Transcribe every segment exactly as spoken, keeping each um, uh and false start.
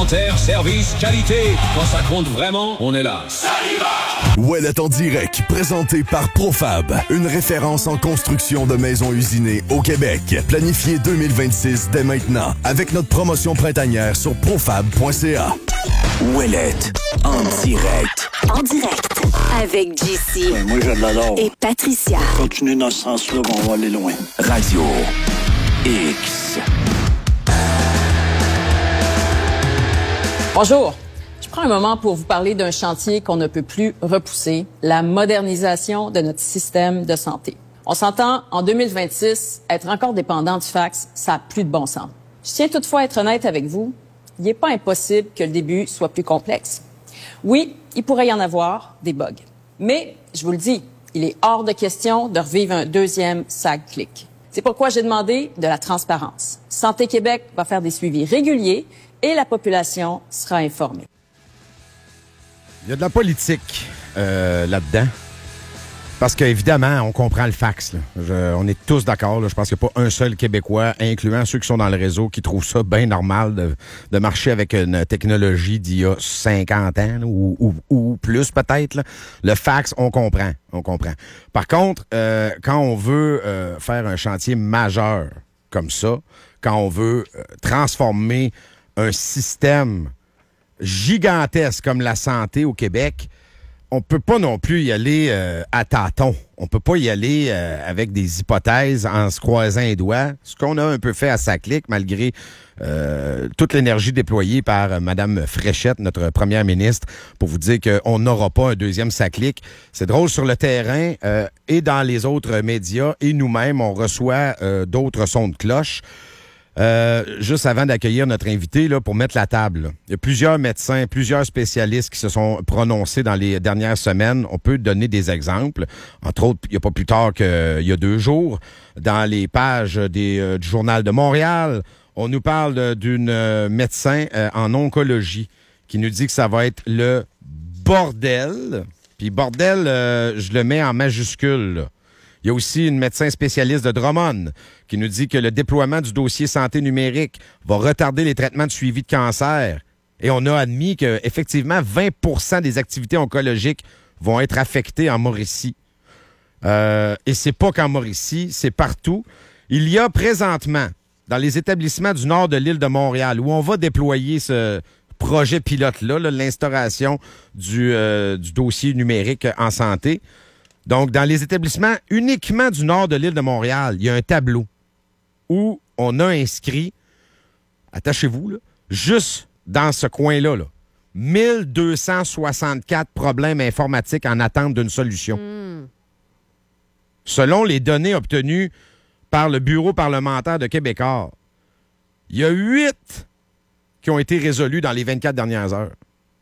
Commentaires, service, qualité. Quand ça compte vraiment, on est là. Ça y va! Ouellet en direct, présenté par Profab, une référence en construction de maisons usinées au Québec. Planifié deux mille vingt-six dès maintenant, avec notre promotion printanière sur profab point c a. Ouellet en direct. En direct avec J C. Ouais, moi, je l'adore. Et Patricia. Continuez dans ce sens-là, on va aller loin. Radio X. Bonjour. Je prends un moment pour vous parler d'un chantier qu'on ne peut plus repousser, la modernisation de notre système de santé. On s'entend, en deux mille vingt-six, être encore dépendant du fax, ça n'a plus de bon sens. Je tiens toutefois à être honnête avec vous, il n'est pas impossible que le début soit plus complexe. Oui, il pourrait y en avoir des bugs. Mais, je vous le dis, il est hors de question de revivre un deuxième SAG-Click. C'est pourquoi j'ai demandé de la transparence. Santé Québec va faire des suivis réguliers et la population sera informée. Il y a de la politique euh, là-dedans. Parce qu'évidemment, on comprend le fax. Là. Je, on est tous d'accord. Là. Je pense qu'il n'y a pas un seul Québécois, incluant ceux qui sont dans le réseau, qui trouvent ça bien normal de, de marcher avec une technologie d'il y a cinquante ans là, ou, ou, ou plus peut-être. Là. Le fax, on comprend. On comprend. Par contre, euh, quand on veut euh, faire un chantier majeur comme ça, quand on veut euh, transformer un système gigantesque comme la santé au Québec, on peut pas non plus y aller euh, à tâtons. On peut pas y aller euh, avec des hypothèses en se croisant les doigts. Ce qu'on a un peu fait à SAG-Click, malgré euh, toute l'énergie déployée par euh, Mme Fréchette, notre première ministre, pour vous dire qu'on n'aura pas un deuxième SAG-Click. C'est drôle, sur le terrain euh, et dans les autres médias, et nous-mêmes, on reçoit euh, d'autres sons de cloche. Euh, juste avant d'accueillir notre invité là, pour mettre la table, là. Il y a plusieurs médecins, plusieurs spécialistes qui se sont prononcés dans les dernières semaines. On peut donner des exemples. Entre autres, il n'y a pas plus tard qu'il y a deux jours, dans les pages des, euh, du Journal de Montréal, on nous parle d'une euh, médecin euh, en oncologie qui nous dit que ça va être le bordel. Puis bordel, euh, je le mets en majuscule, là. Il y a aussi une médecin spécialiste de Drummond qui nous dit que le déploiement du dossier santé numérique va retarder les traitements de suivi de cancer. Et on a admis que effectivement vingt pour cent des activités oncologiques vont être affectées en Mauricie. Euh, et c'est pas qu'en Mauricie, c'est partout. Il y a présentement, dans les établissements du nord de l'île de Montréal, où on va déployer ce projet pilote-là, là, l'instauration du, euh, du dossier numérique en santé. Donc, dans les établissements uniquement du nord de l'île de Montréal, il y a un tableau où on a inscrit, attachez-vous, là, juste dans ce coin-là, là, mille deux cent soixante-quatre problèmes informatiques en attente d'une solution. Mm. Selon les données obtenues par le Bureau parlementaire de Québécois, il y a huit qui ont été résolus dans les vingt-quatre dernières heures.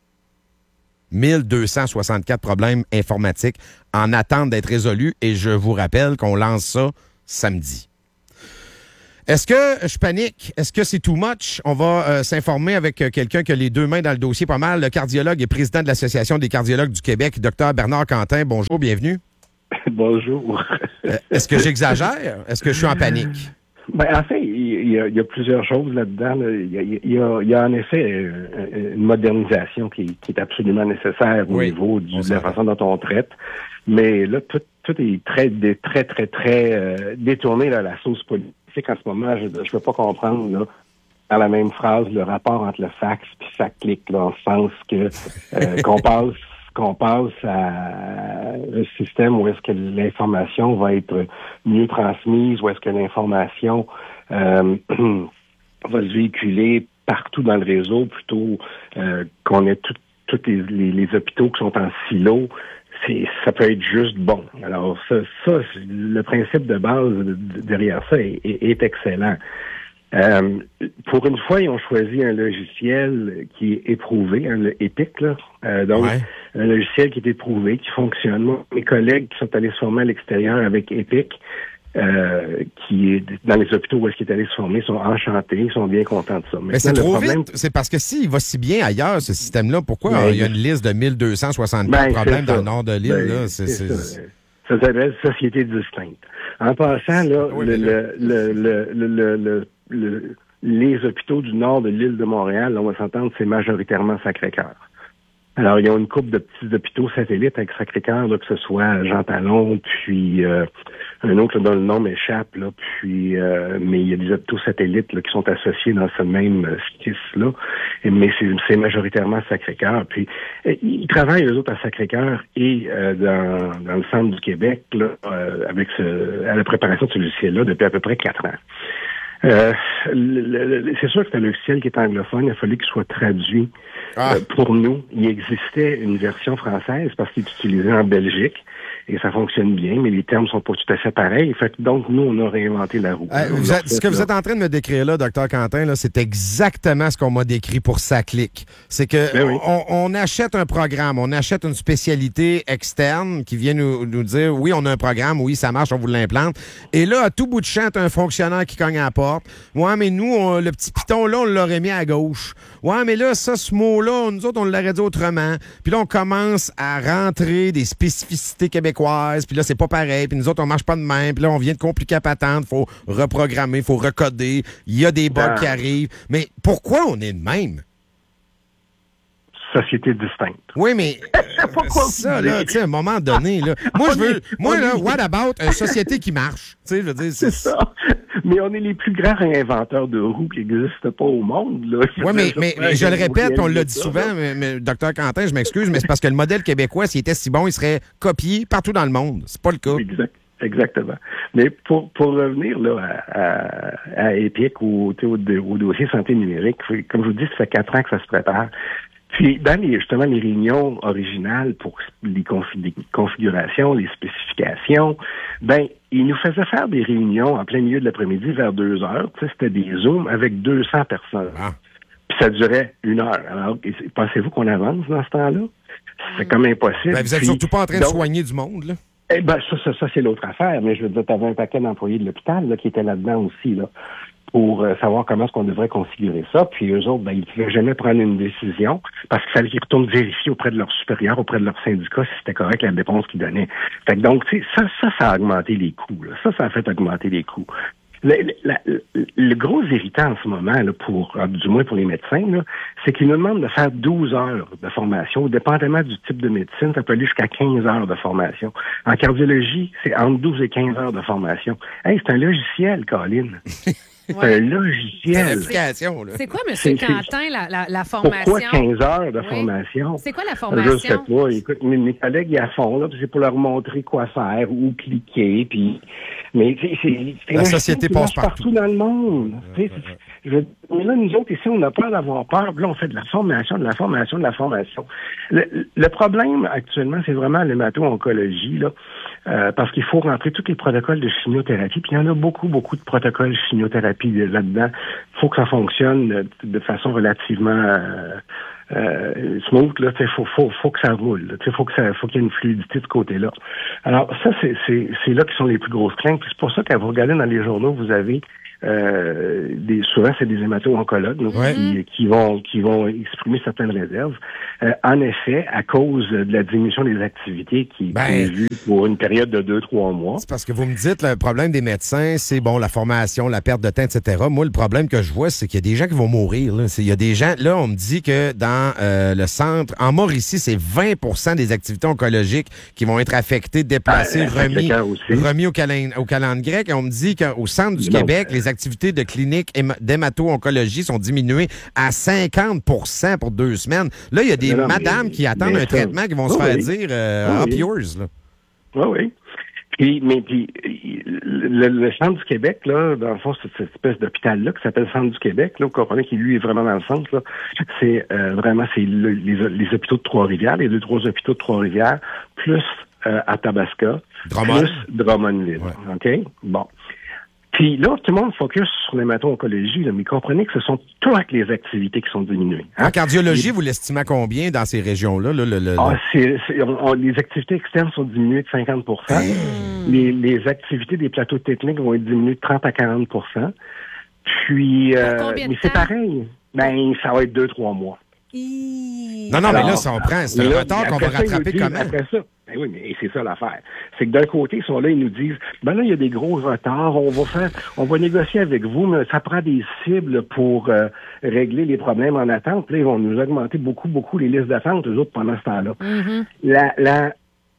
mille deux cent soixante-quatre problèmes informatiques en attente d'être résolus. Et je vous rappelle qu'on lance ça samedi. Est-ce que je panique? Est-ce que c'est too much? On va euh, s'informer avec euh, quelqu'un qui a les deux mains dans le dossier pas mal, le cardiologue et président de l'Association des cardiologues du Québec, Dr Bernard Quentin. Bonjour, bienvenue. Bonjour. Euh, est-ce que j'exagère? Est-ce que je suis en panique? Ben, en fait, il y, a, il y a plusieurs choses là-dedans. Là. Il, y a, il, y a, il y a en effet une modernisation qui, qui est absolument nécessaire au oui, niveau du, de la façon dont on traite. Mais là, tout, tout est très, très, très, très euh, détourné là, la sauce politique en ce moment. Je ne peux pas comprendre là, dans la même phrase le rapport entre le fax et SAG-Click, là, en ce sens que euh, qu'on passe qu'on passe à un système où est-ce que l'information va être mieux transmise, où est-ce que l'information euh, va se véhiculer partout dans le réseau, plutôt euh, qu'on ait tous les, les, les hôpitaux qui sont en silo. C'est, ça peut être juste bon. Alors ça, ça le principe de base derrière ça est, est, est excellent. Euh, pour une fois, ils ont choisi un logiciel qui est éprouvé, un Epic, là. Euh, donc, ouais. Un logiciel qui est éprouvé, qui fonctionne. Moi, mes collègues qui sont allés se former à l'extérieur avec Epic, euh, qui est dans les hôpitaux où est-ce qu'il est allé se former, sont enchantés, ils sont bien contents de ça. Mais c'est trop problème... vite. C'est parce que s'il va si bien ailleurs, ce système-là, pourquoi ben, il y a une liste de mille deux cent soixante-quatre ben, problèmes dans le nord de l'île? Ben, là, c'est, c'est, c'est... Ça s'appelle société distincte. En passant, là, oui, le, le, le, le, le, le, le, les hôpitaux du nord de l'île de Montréal, là, on va s'entendre, c'est majoritairement Sacré-Cœur. Alors, ils ont une couple de petits hôpitaux satellites avec Sacré-Cœur, là, que ce soit Jean Talon, puis euh, un autre là, dont le nom m'échappe, là, puis euh, mais il y a des hôpitaux satellites là, qui sont associés dans ce même euh, skis-là, et, mais c'est, c'est majoritairement Sacré-Cœur. Puis euh, ils travaillent, eux autres, à Sacré-Cœur et euh, dans, dans le centre du Québec, là, euh, avec ce, à la préparation de ce logiciel-là depuis à peu près quatre ans. Euh, le, le, c'est sûr que c'est un logiciel qui est anglophone, il a fallu qu'il soit traduit ah. euh, pour nous. Il existait une version française parce qu'il est utilisé en Belgique et ça fonctionne bien, mais les termes sont pas tout à fait pareils. Fait que donc, nous, on a réinventé la roue. Euh, vous êtes, ce que là. vous êtes en train de me décrire là, docteur Quentin, là, c'est exactement ce qu'on m'a décrit pour SACLIC. C'est que ben oui. on, on achète un programme, on achète une spécialité externe qui vient nous, nous dire, oui, on a un programme, oui, ça marche, on vous l'implante. Et là, à tout bout de champ, t'as un fonctionnaire qui cogne à la porte. Ouais, mais nous, on, le petit piton là, on l'aurait mis à gauche. Ouais, mais là, ça, ce mot-là, nous autres, on l'aurait dit autrement. Puis là, on commence à rentrer des spécificités québécoises. Puis là, c'est pas pareil. Puis nous autres, on marche pas de même. Puis là, on vient de compliquer la patente. Faut reprogrammer, faut recoder. Il y a des bugs ah. qui arrivent. Mais pourquoi on est de même? Société distincte. Oui, mais euh, ça, là, tu sais, à un moment donné, là, moi, je veux, moi, là, what about une société qui marche? Tu sais, je veux dire, c'est, c'est ça. Mais on est les plus grands réinventeurs de roues qui n'existent pas au monde, là. Oui, mais, mais, mais je le répète, on l'a dit souvent, mais, mais, docteur Quentin, je m'excuse, mais c'est parce que le modèle québécois, s'il était si bon, il serait copié partout dans le monde. C'est pas le cas. Exact. Exactement. Mais pour pour revenir là à, à, à EPIC ou au, au, au dossier santé numérique, comme je vous dis, ça fait quatre ans que ça se prépare. Puis, dans les, justement, les réunions originales pour les, config- les configurations, les spécifications, ben, ils nous faisaient faire des réunions en plein milieu de l'après-midi vers deux heures. Tu sais, c'était des Zooms avec deux cents personnes. Ah. Puis ça durait une heure. Alors, pensez-vous qu'on avance dans ce temps-là? C'est comme impossible. Ben, vous êtes Puis, surtout pas en train donc, de soigner du monde, là? Eh ben, ça, ça, ça, c'est l'autre affaire. Mais je veux dire, tu avais un paquet d'employés de l'hôpital, là, qui étaient là-dedans aussi, là, pour euh, savoir comment est-ce qu'on devrait configurer ça. Puis eux autres, ben, ils ne pouvaient jamais prendre une décision parce qu'il fallait qu'ils retournent vérifier auprès de leurs supérieurs, auprès de leur syndicat, si c'était correct la réponse qu'ils donnaient. Fait que donc, tu sais, ça, ça, ça a augmenté les coûts, là. Ça, ça a fait augmenter les coûts. Le, le, le, le gros irritant en ce moment, là, pour, du moins pour les médecins, là, c'est qu'ils nous demandent de faire douze heures de formation. Dépendamment du type de médecine, ça peut aller jusqu'à quinze heures de formation. En cardiologie, c'est entre douze et quinze heures de formation. Hey, c'est un logiciel, Colin. C'est ouais. un logiciel. C'est, c'est quoi, M. C'est, Quentin, la, la, la formation? Pourquoi quinze heures de oui. formation? C'est quoi la formation? Je sais pas. Écoute, mes, mes collègues, ils à fond, là, c'est pour leur montrer quoi faire, où cliquer, puis... Mais c'est, c'est, c'est la société passe partout. partout dans le monde. Ouais, ouais, ouais. Je, mais là, nous autres, ici, on a peur d'avoir peur. Là, on fait de la formation, de la formation, de la formation. Le, le problème, actuellement, c'est vraiment l'hémato-oncologie, là, euh, parce qu'il faut rentrer tous les protocoles de chimiothérapie. Puis il y en a beaucoup, beaucoup de protocoles de chimiothérapie là-dedans. Il faut que ça fonctionne de, de façon relativement... Euh, Euh, smooth, là, faut, faut, faut que ça roule. Il faut que ça, faut qu'il y ait une fluidité de ce côté-là. Alors, ça, c'est, c'est, c'est là qui sont les plus grosses craintes. Puis c'est pour ça qu'à vous regarder dans les journaux, vous avez euh, des, souvent c'est des hémato-oncologues là, ouais. qui, qui vont qui vont exprimer certaines réserves. Euh, en effet, à cause de la diminution des activités qui est ben, prévue pour une période de deux, trois mois. C'est parce que vous me dites, le problème des médecins, c'est bon, la formation, la perte de temps, et cetera. Moi, le problème que je vois, c'est qu'il y a des gens qui vont mourir. Là. C'est, il y a des gens, là, on me dit que dans euh, le centre, en Mauricie, c'est vingt pour cent des activités oncologiques qui vont être affectées, déplacées, ah, remis, remis au, calen- au calendrier grec. Et on me dit qu'au centre du non. Québec, les activités de clinique d'hémato-oncologie sont diminuées à cinquante pour cent pour deux semaines. Là, il y a des non, madames mais, qui attendent un traitement qui vont oh, se faire oui. dire euh, oh, up yours. Là. Oui, oui. Puis, mais puis, le, le Centre du Québec, là, dans le fond, c'est cette espèce d'hôpital-là qui s'appelle Centre du Québec, là, vous comprenez qu'il, lui, est vraiment dans le centre, là. C'est euh, vraiment, c'est le, les, les hôpitaux de Trois-Rivières, les deux, trois hôpitaux de Trois-Rivières, plus euh, Athabasca, Drummond. plus Drummondville. Ouais. OK? Bon. Puis là, tout le monde focus sur l'hémato-oncologie, là, mais comprenez que ce sont toutes les activités qui sont diminuées. Hein? En cardiologie, Et... vous l'estimez à combien dans ces régions-là? Là, le, le, ah, c'est, c'est, on, on, les activités externes sont diminuées de cinquante pour cent. Mmh. Les, les activités des plateaux techniques vont être diminuées de trente à quarante pour cent. Puis, euh, mais c'est pareil. Ben, ça va être deux, trois mois. Non, non, alors, mais là, si on prend, c'est un retard qu'on va rattraper disent, comment? Après ça, ben oui, mais c'est ça l'affaire. C'est que d'un côté, ils sont là, ils nous disent, ben là, il y a des gros retards, on va faire, on va négocier avec vous, mais ça prend des cibles pour euh, régler les problèmes en attente. Puis là, ils vont nous augmenter beaucoup, beaucoup les listes d'attente, eux autres, pendant ce temps-là. Mm-hmm. La, la,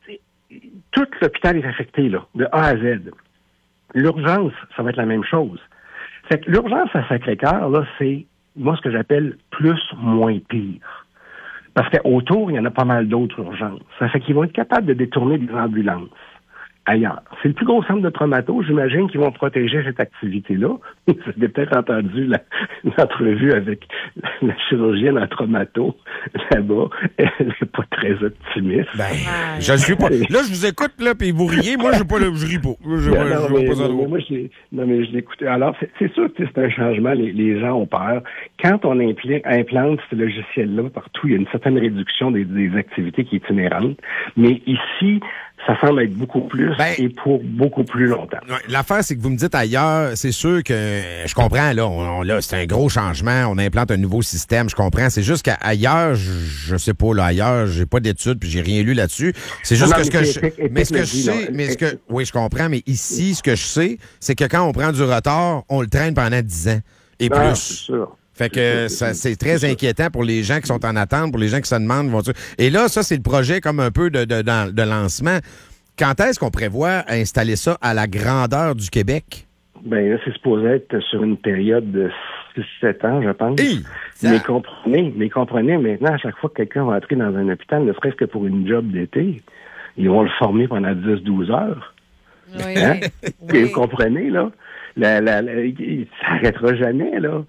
tout l'hôpital est affecté, là, de A à Z. L'urgence, ça va être la même chose. Fait que l'urgence à Sacré-Cœur, là, c'est, moi, ce que j'appelle plus, moins pire. Parce qu'autour, il y en a pas mal d'autres urgences. Ça fait qu'ils vont être capables de détourner des ambulances ailleurs. C'est le plus gros centre de traumato. J'imagine qu'ils vont protéger cette activité-là. Vous avez peut-être entendu la, l'entrevue avec la, la chirurgienne en traumato là-bas. Elle n'est pas très optimiste. Ben, je ne suis pas. Là, je vous écoute, là, puis vous riez. Moi, je ne pas, je ris pas. Je, non, je, non, je mais, vois pas ça mais, moi, je non, mais je l'écoutais. Alors, c'est, c'est sûr que c'est un changement. Les, les gens ont peur. Quand on impli- implante ce logiciel-là partout, il y a une certaine réduction des, des activités qui est itinérante. Mais ici, ça semble être beaucoup plus ben, et pour beaucoup plus longtemps. L'affaire, c'est que vous me dites ailleurs, c'est sûr que je comprends, là, on, on, là, c'est un gros changement, on implante un nouveau système, je comprends. C'est juste qu'ailleurs, je, je sais pas, là, ailleurs, j'ai pas d'études puis j'ai rien lu là-dessus. C'est juste non, que ce que je. Épique, mais ce que je sais, là, mais ce que. Oui, je comprends, mais ici, ce que je sais, c'est que quand on prend du retard, on le traîne pendant dix ans. Et non, plus. C'est sûr. Fait que ça, c'est très c'est inquiétant pour les gens qui sont en attente, pour les gens qui se demandent. Vont Et là, ça, c'est le projet comme un peu de, de, de, de lancement. Quand est-ce qu'on prévoit installer ça à la grandeur du Québec? Bien, là, c'est supposé être sur une période de six sept ans, je pense. Hey, ça... Mais comprenez, mais comprenez, maintenant, à chaque fois que quelqu'un va entrer dans un hôpital, ne serait-ce que pour une job d'été, ils vont le former pendant dix douze heures. Oui, hein? oui. Vous comprenez, là? La, la, la, ça n'arrêtera jamais, là.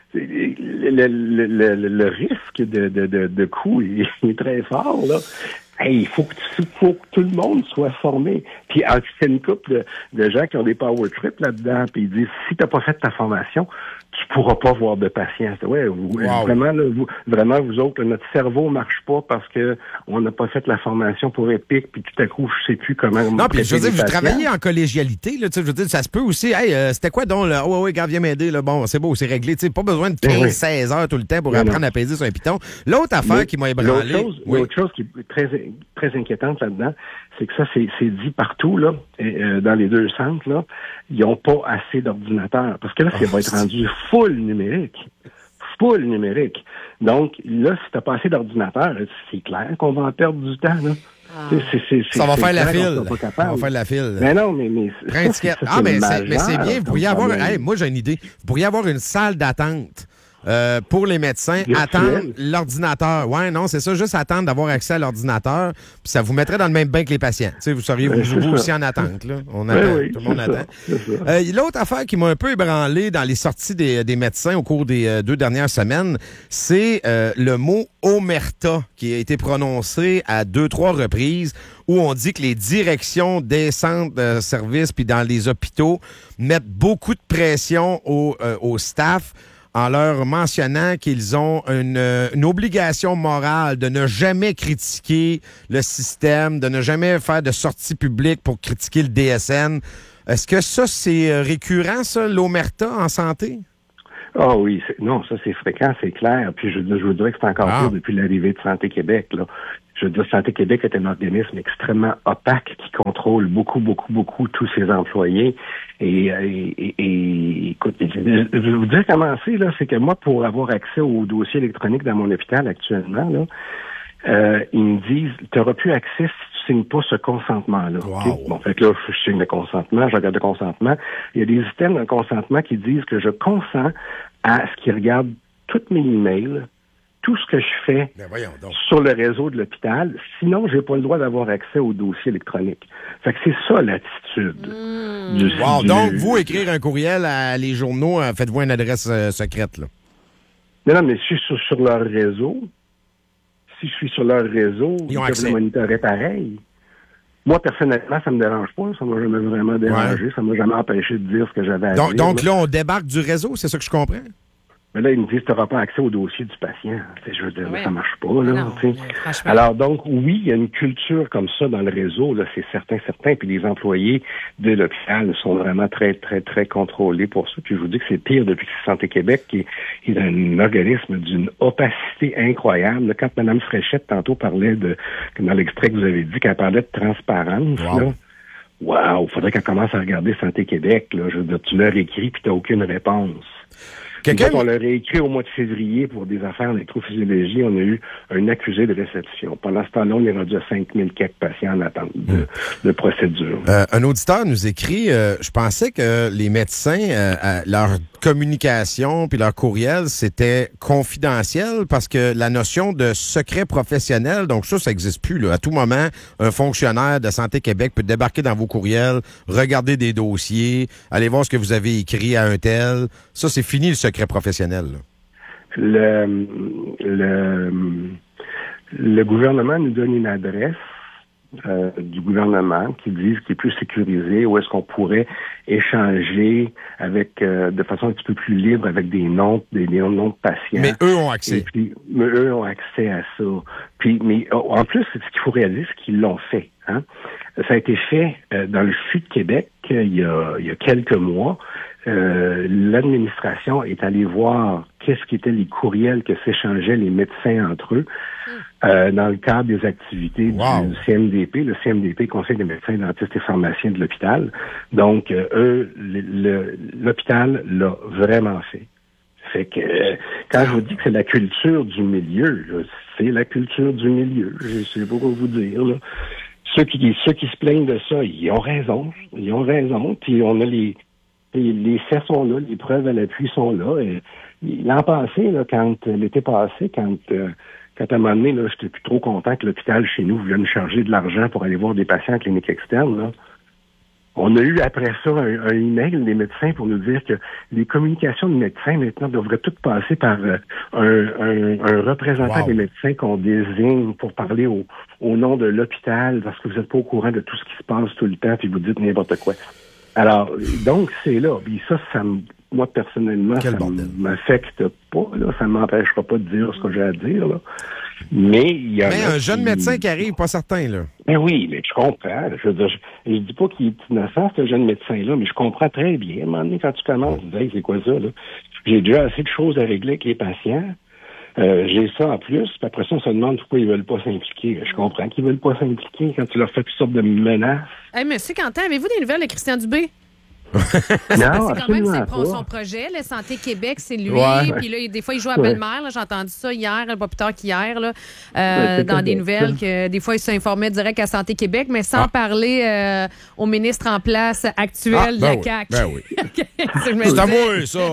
Le, le, le, le, le risque de, de, de, de coût il est très fort, là. Hey, il faut que, faut que tout le monde soit formé. Puis, c'est une couple de, de gens qui ont des power trips là-dedans, puis ils disent, si t'as pas fait ta formation, tu pourras pas voir de patients. Ouais, vous, wow. vraiment, là, vous, vraiment, vous autres, là, notre cerveau marche pas parce que on n'a pas fait la formation pour Epic, puis tout à coup, je sais plus comment. Non, puis je veux dire, vous travaillez en collégialité, là, tu sais, je veux dire, ça se peut aussi. Hey, euh, c'était quoi donc, là? Oh, ouais, gars, viens m'aider, là. Bon, c'est beau, c'est réglé. Tu sais, pas besoin de quinze seize heures tout le temps pour non, apprendre non. à peser sur un piton. L'autre affaire mais, qui m'a ébranlé. L'autre chose, oui. l'autre chose qui est très, très inquiétante là-dedans, c'est que ça, c'est, c'est dit partout, là, et, euh, dans les deux centres, là, ils n'ont pas assez d'ordinateurs. Parce que là, ça oh, va être rendu full numérique. Full numérique. Donc, là, si tu n'as pas assez d'ordinateurs, c'est clair qu'on va en perdre du temps, là. Ah. C'est, c'est, c'est, ça va faire la file. Ça va faire la file. Mais non, mais... mais ça, ah, mais c'est, mais c'est bien. Vous pourriez avoir... Hey, moi, j'ai une idée. Vous pourriez avoir une salle d'attente. Euh, pour les médecins, virtuel. Attendre l'ordinateur. Ouais, non, c'est ça, juste attendre d'avoir accès à l'ordinateur, puis ça vous mettrait dans le même bain que les patients. Tu sais, vous seriez vous, vous aussi en attente, là. On attend, oui, tout le monde attend. Euh, l'autre affaire qui m'a un peu ébranlé dans les sorties des, des médecins au cours des euh, deux dernières semaines, c'est euh, le mot omerta qui a été prononcé à deux, trois reprises, où on dit que les directions des centres de services puis dans les hôpitaux mettent beaucoup de pression au, euh, au staff en leur mentionnant qu'ils ont une, une obligation morale de ne jamais critiquer le système, de ne jamais faire de sortie publique pour critiquer le D S N. Est-ce que ça, c'est récurrent, ça, l'omerta en santé? Ah oh oui, c'est, non, ça c'est fréquent, c'est clair. Puis je, je vous dirais que c'est encore ah. pire depuis l'arrivée de Santé Québec, là. Je veux dire, Santé Québec est un organisme extrêmement opaque qui contrôle beaucoup, beaucoup, beaucoup tous ses employés. Et, et, et, et écoute, je, je vais vous dire comment c'est, là, c'est que moi, pour avoir accès au dossier électronique dans mon hôpital actuellement, là, euh, ils me disent, tu n'auras plus accès si tu signes pas ce consentement-là. Wow. Okay? Bon, fait que là, je signe le consentement, je regarde le consentement. Il y a des systèmes de consentement qui disent que je consens à ce qu'ils regardent tous mes emails, tout ce que je fais sur le réseau de l'hôpital. Sinon, j'ai pas le droit d'avoir accès au dossier électronique. Fait que c'est ça l'attitude. Mmh. Du, wow, du... Donc, vous, écrire un courriel à les journaux, faites-vous une adresse euh, secrète, là? Non, non, mais si je suis sur, sur leur réseau, si je suis sur leur réseau, ils, ils peuvent le monitorer pareil. Moi, personnellement, ça me dérange pas. Ça m'a jamais vraiment dérangé. Ouais. Ça m'a jamais empêché de dire ce que j'avais à donc, dire. Donc là, là, on débarque du réseau, c'est ça que je comprends? Mais là, ils me disent, tu n'auras pas accès au dossier du patient. T'sais, je veux dire, ouais. ça marche pas, là. Non, Alors, donc, oui, il y a une culture comme ça dans le réseau, là, c'est certain, certain. Puis les employés de l'hôpital sont vraiment très, très, très contrôlés pour ça. Puis je vous dis que c'est pire depuis que c'est Santé Québec, qui est, qui est un organisme d'une opacité incroyable. Quand Mme Fréchette, tantôt, parlait de, dans l'extrait que vous avez dit, qu'elle parlait de transparence, wow. là, wow, faudrait qu'elle commence à regarder Santé Québec, là. Je veux dire, tu leur écris puis t'as aucune réponse. Quand on leur a écrit au mois de février pour des affaires d'électrophysiologie, on a eu un accusé de réception. Pendant ce temps-là, on est rendu à cinq mille quelques patients en attente de, mmh. de procédure. Euh, un auditeur nous écrit, euh, je pensais que les médecins, euh, leur communication puis leur courriel, c'était confidentiel parce que la notion de secret professionnel, donc ça, ça n'existe plus, là. À tout moment, un fonctionnaire de Santé Québec peut débarquer dans vos courriels, regarder des dossiers, aller voir ce que vous avez écrit à un tel. Ça, c'est fini le secret professionnel. Là. Le, le, le gouvernement nous donne une adresse euh, du gouvernement qui dit qui est plus sécurisée, où est-ce qu'on pourrait échanger avec euh, de façon un petit peu plus libre avec des noms, des, des noms de patients. Mais eux ont accès. Et puis, mais eux ont accès à ça. Puis, mais en plus, ce qu'il faut réaliser, c'est qu'ils l'ont fait. Hein? Ça a été fait euh, dans le C U de Québec il y a, il y a quelques mois. Euh, l'administration est allée voir qu'est-ce qui étaient les courriels que s'échangeaient les médecins entre eux euh, dans le cadre des activités wow. du C M D P, le C M D P, Conseil des médecins, dentistes et pharmaciens de l'hôpital. Donc, euh, eux, le, le, l'hôpital l'a vraiment fait. Fait que euh, quand je vous dis que c'est la culture du milieu, là, c'est la culture du milieu. Je sais pas quoi vous dire, là. Ceux qui, ceux qui se plaignent de ça, ils ont raison. Ils ont raison. Puis on a les Les, les faits sont là, les preuves à l'appui sont là. Et, l'an passé, là, quand l'été passé, quand, euh, quand à un moment donné, là, j'étais plus trop content que l'hôpital chez nous voulait me charger de l'argent pour aller voir des patients en clinique externe, là. On a eu après ça un, un email des médecins pour nous dire que les communications de médecins maintenant devraient toutes passer par euh, un, un, un représentant wow. des médecins qu'on désigne pour parler au, au nom de l'hôpital parce que vous n'êtes pas au courant de tout ce qui se passe tout le temps puis vous dites n'importe quoi. Alors, donc, c'est là. Puis ça, ça me, moi, personnellement, Quel ça bordel. m'affecte pas, là. Ça ne m'empêchera pas de dire ce que j'ai à dire, là. Mais il y a... Mais un jeune qui... médecin qui arrive, pas certain, là. Ben oui, mais je comprends. Je veux dire, je, je dis pas qu'il est innocent, ce jeune médecin-là, mais je comprends très bien. À un moment donné, quand tu commences, tu dis, hey, c'est quoi ça, là? J'ai déjà assez de choses à régler avec les patients. Euh, j'ai ça en plus, puis après ça, on se demande pourquoi ils veulent pas s'impliquer. Je comprends qu'ils veulent pas s'impliquer quand tu leur fais toutes sortes de menaces. Hey, monsieur Quentin, avez-vous des nouvelles de Christian Dubé? Non, c'est quand même ses, pas. son projet, le Santé Québec, c'est lui. Ouais. Puis là, des fois, il joue à Belle-Mère. Là, j'ai entendu ça hier, pas plus tard qu'hier, là, euh, ouais, dans des nouvelles, que des fois, il s'informait direct à Santé Québec, mais sans ah. parler euh, au ministre en place actuel ah, ben de la oui, C A Q. Ben oui. C'est à moi, ça!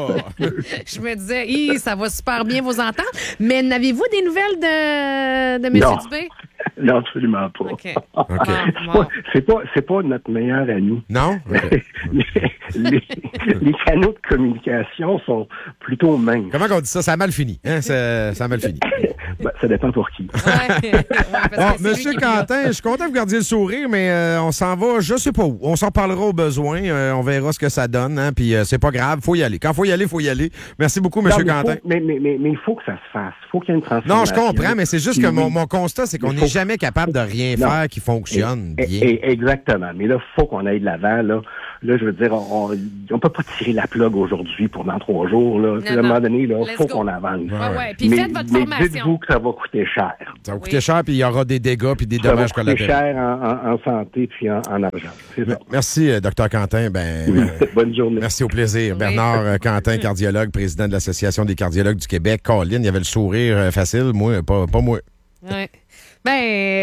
Je me disais, hi, ça va super bien vous entendre. Mais n'avez-vous des nouvelles de, de M. Non. Dubé? Non, absolument pas. Okay. Okay. C'est, pas, c'est, pas, c'est pas notre meilleur ami. Non? Okay. les, les, les canaux de communication sont plutôt minces. Comment on dit ça? Ça a mal fini. Hein? Ça, ça a mal fini. Ben, ça dépend pour qui. Ouais. Ouais, bon, Monsieur Quentin, je suis content que vous gardiez le sourire, mais euh, on s'en va, je sais pas où. On s'en parlera au besoin. Euh, on verra ce que ça donne. Hein? Puis euh, c'est pas grave, faut y aller. Quand faut y aller, faut y aller. Merci beaucoup, Monsieur non, mais Quentin. Faut, mais, mais, mais, mais il faut que ça se fasse. Il faut qu'il y ait une transformation. Non, je comprends, mais c'est juste que oui. mon, mon constat, c'est qu'on n'est jamais capable de rien non. faire qui fonctionne et, bien. Et, exactement. Mais là, il faut qu'on aille de l'avant. Là, là je veux dire, on ne peut pas tirer la plug aujourd'hui pour dans trois jours. Là. Non, à un moment donné, il faut go. qu'on avance. Ouais, ouais. Puis mais, faites votre mais formation. dites-vous que ça va coûter cher. Ça va coûter oui. cher, puis il y aura des dégâts puis des ça dommages collatéraux. Ça va coûter cher en, en, en santé puis en, en argent. C'est ça. Merci, euh, docteur Quentin. Ben, euh, Bonne journée. Merci, au plaisir. Oui. Bernard euh, Quentin, cardiologue, président de l'Association des cardiologues du Québec. Colin, il y avait le sourire euh, facile. Moi, pas, pas moi. Oui. Ben...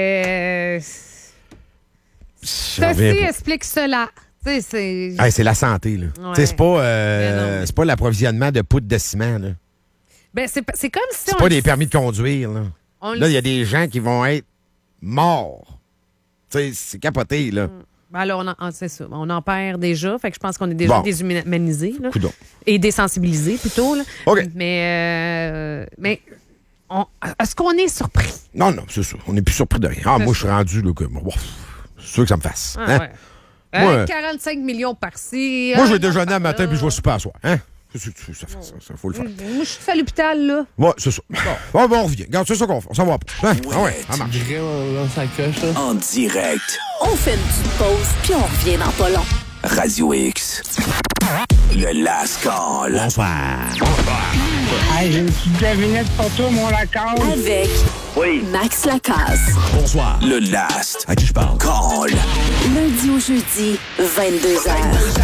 Euh... Ceci explique cela. C'est... Hey, c'est la santé, là. Ouais. C'est pas, euh, c'est pas l'approvisionnement de poudre de ciment, là. Ben, c'est, c'est comme si c'est on... pas des permis de conduire, là. On là, il y a des gens qui vont être morts. T'sais, c'est capoté, là. Ben alors, on en, c'est ça. On en perd déjà. Fait que je pense qu'on est déjà bon. déshumanisés, là. Et désensibilisés, plutôt, là. OK. Mais... Euh, mais on, est-ce qu'on est surpris? Non, non, c'est ça. On n'est plus surpris de rien. Ah, c'est moi, je suis rendu, là, que... Bon, c'est sûr que ça me fasse. Ah, hein? Ouais. Moi, euh, quarante-cinq millions par-ci. Moi, je vais déjeuner le matin puis je vais souper à soir. Hein? Ça, ça, ça, ça faut le faire. Moi, je suis à l'hôpital, là. Ouais, c'est ça. Bon, bon, bon on revient. Regarde, c'est ça qu'on fait. On s'en va pas. Hein? Ah ouais, ça marche. En direct. On fait une petite pause, puis on revient dans pas long. Radio X. Le Last Call. Bonsoir. Hey, j'ai une petite devinette pour toi, mon Lacasse. Avec Oui. Max Lacasse. Bonsoir. Le Last À qui je parle? Call. Lundi au jeudi, vingt-deux heures.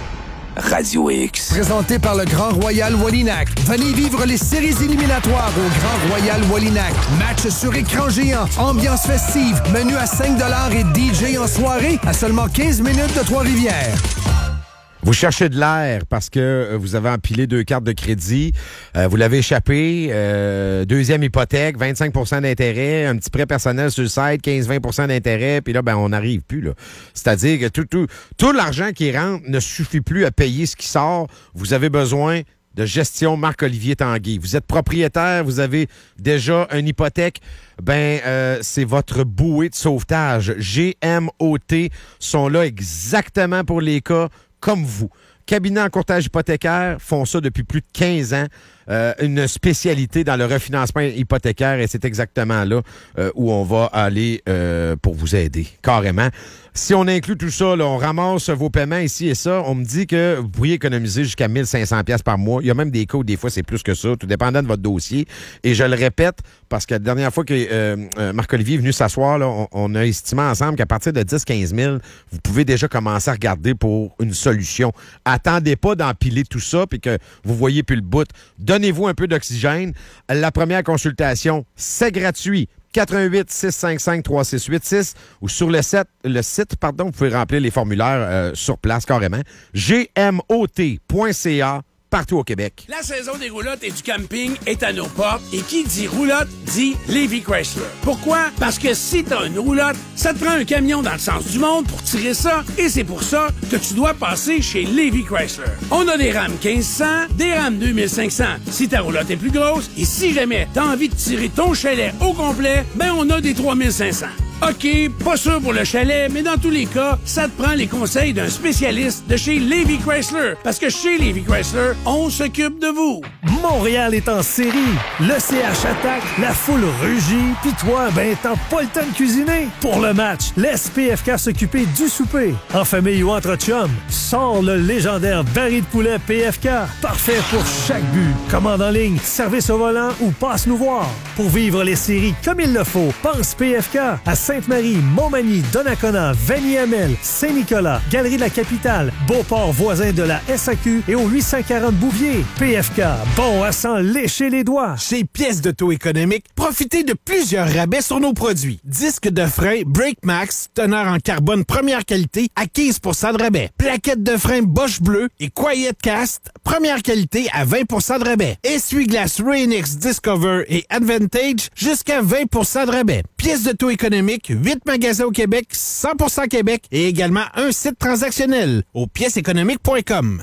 Radio X. Présenté par le Grand Royal Wallinac. Venez vivre les séries éliminatoires au Grand Royal Wallinac. Match sur écran géant, ambiance festive, menu à cinq dollars et D J en soirée à seulement quinze minutes de Trois-Rivières. Vous cherchez de l'air parce que vous avez empilé deux cartes de crédit, euh, vous l'avez échappé, euh, deuxième hypothèque, vingt-cinq pour cent d'intérêt, un petit prêt personnel sur le site, quinze à vingt pour cent d'intérêt, puis là, ben on n'arrive plus. Là. C'est-à-dire que tout, tout, tout l'argent qui rentre ne suffit plus à payer ce qui sort. Vous avez besoin de gestion Marc-Olivier Tanguay. Vous êtes propriétaire, vous avez déjà une hypothèque, ben euh, c'est votre bouée de sauvetage. G M O T sont là exactement pour les cas comme vous. Cabinet en courtage hypothécaire font ça depuis plus de quinze ans. Euh, une spécialité dans le refinancement hypothécaire et c'est exactement là euh, où on va aller euh, pour vous aider, carrément. Si on inclut tout ça, là, on ramasse vos paiements ici et ça, on me dit que vous pourriez économiser jusqu'à mille cinq cents dollars par mois. Il y a même des cas où des fois c'est plus que ça, tout dépendant de votre dossier. Et je le répète, parce que la dernière fois que euh, euh, Marc-Olivier est venu s'asseoir, là, on, on a estimé ensemble qu'à partir de dix à quinze mille, vous pouvez déjà commencer à regarder pour une solution. Attendez pas d'empiler tout ça puis que vous voyez plus le bout. Donnez-vous un peu d'oxygène. La première consultation, c'est gratuit. quatre un huit, six cinq cinq, trois six huit six ou sur le site, le site pardon, vous pouvez remplir les formulaires euh, sur place carrément. G M O T point C A partout au Québec. La saison des roulottes et du camping est à nos portes et qui dit roulotte dit Lévis Chrysler. Pourquoi? Parce que si t'as une roulotte, ça te prend un camion dans le sens du monde pour tirer ça et c'est pour ça que tu dois passer chez Lévis Chrysler. On a des rames quinze cents, des rames deux mille cinq cents si ta roulotte est plus grosse et si jamais t'as envie de tirer ton chalet au complet, ben on a des trois mille cinq cents. OK, pas sûr pour le chalet, mais dans tous les cas, ça te prend les conseils d'un spécialiste de chez Lévis Chrysler. Parce que chez Lévis Chrysler, on s'occupe de vous. Montréal est en série. Le C H attaque, la foule rugit, pis toi, ben t'as pas le temps de cuisiner. Pour le match, laisse P F K s'occuper du souper. En famille ou entre chums, sors le légendaire baril de poulet P F K. Parfait pour chaque but. Commande en ligne, service au volant ou passe nous voir. Pour vivre les séries comme il le faut, pense P F K à Sainte-Marie, Montmagny, Donnacona, Vanier-Amel, Saint-Nicolas, Galerie de la Capitale, Beauport voisin de la S A Q et au huit cent quarante Bouvier. P F K, bon à s'en lécher les doigts. Chez Pièces d'auto économique, profitez de plusieurs rabais sur nos produits. Disque de frein Brake Max, teneur en carbone première qualité à quinze pour cent de rabais. Plaquettes de frein Bosch Bleu et Quiet Cast, première qualité à vingt pour cent de rabais. Essuie-glace Rain-X Discover et Advantage, jusqu'à vingt pour cent de rabais. Pièces d'auto économique, huit magasins au Québec, cent pour cent Québec et également un site transactionnel au pièces économiques point com.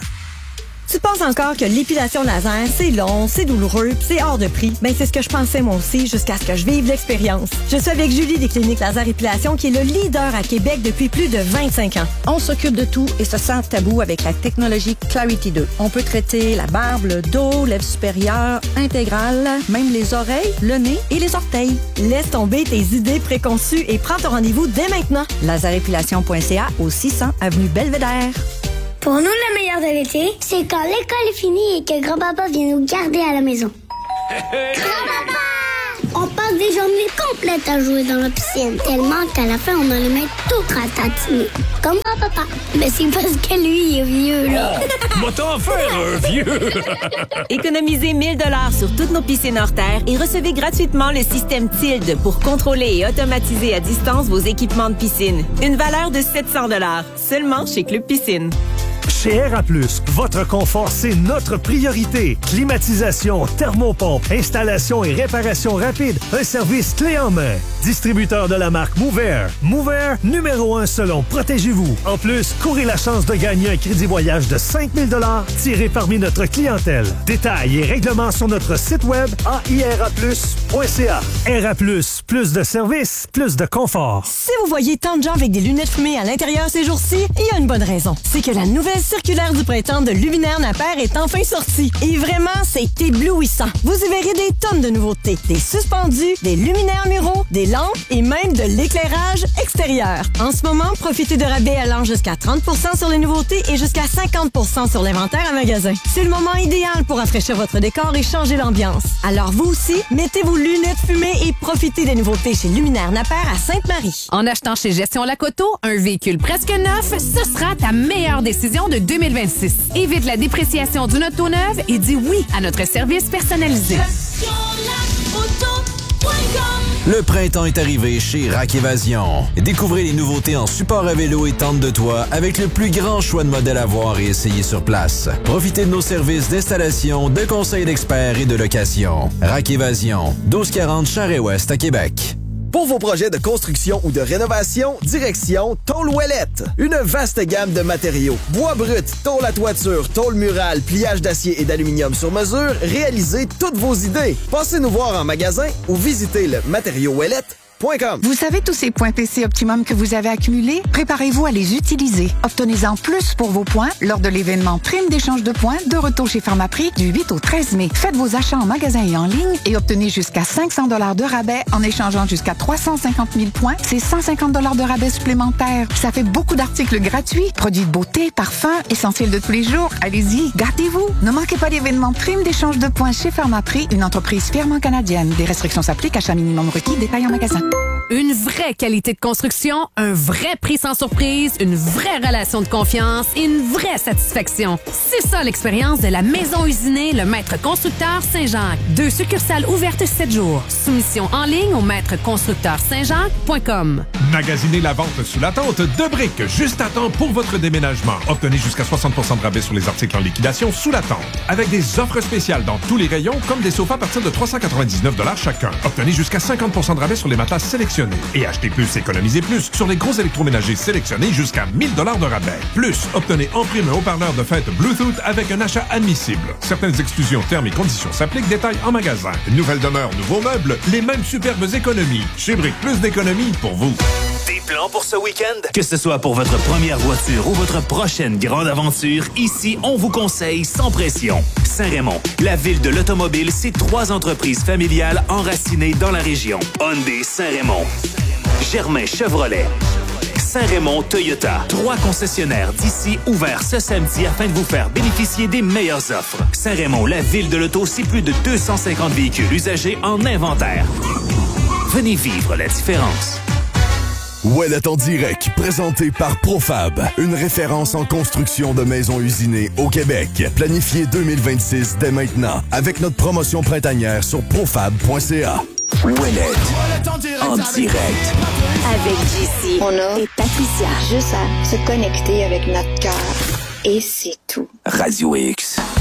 Tu penses encore que l'épilation laser, c'est long, c'est douloureux, pis c'est hors de prix? Ben, c'est ce que je pensais moi aussi jusqu'à ce que je vive l'expérience. Je suis avec Julie des cliniques Laser Épilation qui est le leader à Québec depuis plus de vingt-cinq ans. On s'occupe de tout et se sent tabou avec la technologie Clarity deux. On peut traiter la barbe, le dos, lèvres supérieures, intégrale, même les oreilles, le nez et les orteils. Laisse tomber tes idées préconçues et prends ton rendez-vous dès maintenant. laser épilation point C A au six cents avenue Belvédère. Pour nous, le meilleur de l'été, c'est quand l'école est finie et que grand-papa vient nous garder à la maison. Grand-papa! On passe des journées complètes à jouer dans la piscine, tellement qu'à la fin, on a les mains tout ratatinées. Comme grand-papa. Mais c'est parce que lui, il est vieux, là. Oh, moi t'en faire un vieux! Économisez mille dollars sur toutes nos piscines hors terre et recevez gratuitement le système Tilde pour contrôler et automatiser à distance vos équipements de piscine. Une valeur de sept cents dollars, seulement chez Club Piscine. Chez R A plus, votre confort, c'est notre priorité. Climatisation, thermopompe, installation et réparation rapide. Un service clé en main. Distributeur de la marque Mover. Mover, numéro un selon Protégez-vous. En plus, courez la chance de gagner un crédit voyage de cinq mille dollars tiré parmi notre clientèle. Détails et règlements sur notre site web a i r a plus point c a. R A plus, plus de services, plus de confort. Si vous voyez tant de gens avec des lunettes fumées à l'intérieur ces jours-ci, il y a une bonne raison. C'est que la nouvelle nouvelle circulaire du printemps de Luminaire Napper est enfin sortie. Et vraiment, c'est éblouissant. Vous y verrez des tonnes de nouveautés. Des suspendus, des luminaires muraux, des lampes et même de l'éclairage extérieur. En ce moment, profitez de rabais allant jusqu'à trente pour cent sur les nouveautés et jusqu'à cinquante pour cent sur l'inventaire à magasin. C'est le moment idéal pour rafraîchir votre décor et changer l'ambiance. Alors vous aussi, mettez vos lunettes fumées et profitez des nouveautés chez Luminaire Napper à Sainte-Marie. En achetant chez Gestion Lacoto, un véhicule presque neuf, ce sera ta meilleure décision de deux mille vingt-six. Évite la dépréciation d'une auto neuve et dis oui à notre service personnalisé. Le printemps est arrivé chez Rack Évasion. Découvrez les nouveautés en support à vélo et tente de toit avec le plus grand choix de modèles à voir et essayer sur place. Profitez de nos services d'installation, de conseils d'experts et de location. Rack Évasion, douze quarante Charest-Ouest à Québec. Pour vos projets de construction ou de rénovation, direction Tôle Ouellette. Une vaste gamme de matériaux. Bois brut, tôle à toiture, tôle murale, pliage d'acier et d'aluminium sur mesure, réalisez toutes vos idées. Passez nous voir en magasin ou visitez le matériau ouellette point com. Vous savez tous ces points P C Optimum que vous avez accumulés? Préparez-vous à les utiliser. Obtenez-en plus pour vos points lors de l'événement Prime d'échange de points de retour chez Pharmaprix du huit au treize mai. Faites vos achats en magasin et en ligne et obtenez jusqu'à cinq cents dollars de rabais en échangeant jusqu'à trois cent cinquante mille points. C'est cent cinquante dollars de rabais supplémentaires. Ça fait beaucoup d'articles gratuits, produits de beauté, parfums, essentiels de tous les jours. Allez-y, gardez-vous. Ne manquez pas l'événement Prime d'échange de points chez Pharmaprix, une entreprise fièrement canadienne. Des restrictions s'appliquent, achat minimum requis, détail en magasin. Une vraie qualité de construction, un vrai prix sans surprise, une vraie relation de confiance et une vraie satisfaction. C'est ça l'expérience de la Maison Usinée, le Maître Constructeur Saint-Jacques. Deux succursales ouvertes sept jours. Soumission en ligne au maître constructeur saint jacques point com. Magasinez la vente sous la tente de briques juste à temps pour votre déménagement. Obtenez jusqu'à soixante pour cent de rabais sur les articles en liquidation sous la tente. Avec des offres spéciales dans tous les rayons, comme des sofas à partir de trois cent quatre-vingt-dix-neuf dollars chacun. Obtenez jusqu'à cinquante pour cent de rabais sur les matelas sélectionnés. Et achetez plus, économisez plus sur les gros électroménagers sélectionnés jusqu'à mille dollars de rabais. Plus, obtenez en prime un haut-parleur de fête Bluetooth avec un achat admissible. Certaines exclusions, termes et conditions s'appliquent. Détails en magasin. Nouvelle demeure, nouveaux meubles, les mêmes superbes économies. Chez Brick, plus d'économies pour vous. Des plans pour ce week-end? Que ce soit pour votre première voiture ou votre prochaine grande aventure, ici, on vous conseille sans pression. Saint-Raymond, la ville de l'automobile, c'est trois entreprises familiales enracinées dans la région. Hyundai Saint-Raymond, Germain Chevrolet, Saint-Raymond Toyota. Trois concessionnaires d'ici ouverts ce samedi afin de vous faire bénéficier des meilleures offres. Saint-Raymond, la ville de l'auto, c'est plus de deux cent cinquante véhicules usagés en inventaire. Venez vivre la différence. Ouellette en direct, présenté par Profab, une référence en construction de maisons usinées au Québec. Planifiez deux mille vingt-six dès maintenant avec notre promotion printanière sur profab point c a. Ouellette en direct. Avec J C, on a et Patricia. Juste à se connecter avec notre cœur. Et c'est tout. Radio X.